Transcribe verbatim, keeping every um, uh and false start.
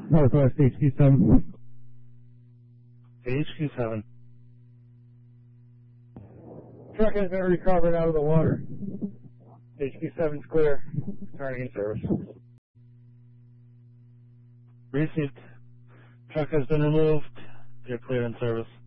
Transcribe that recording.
Northwest H Q seven. H Q seven. Truck has been recovered out of the water. H Q seven's clear. Starting in service. Received. Truck has been removed. You're clear in service.